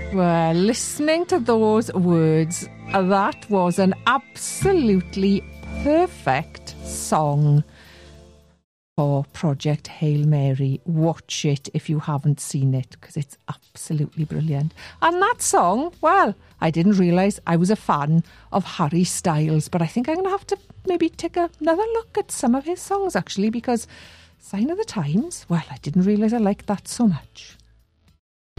Well, listening to those words, that was an absolutely perfect song for Project Hail Mary. Watch it if you haven't seen it, because it's absolutely brilliant. And that song, well, I didn't realise I was a fan of Harry Styles, but I think I'm going to have to maybe take another look at some of his songs, actually, because Sign of the Times, well, I didn't realise I liked that so much.